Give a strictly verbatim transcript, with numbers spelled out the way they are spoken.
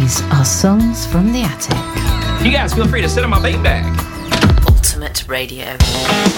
These are songs from the attic. You guys feel free to sit on my beanbag. Ultimate Radio.